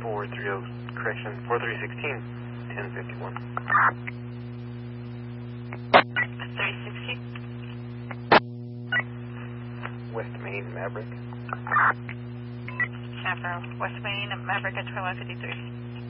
correction, 4316, 1051. 360. West Main, Maverick. Chaparral, West Main, Maverick at 2153.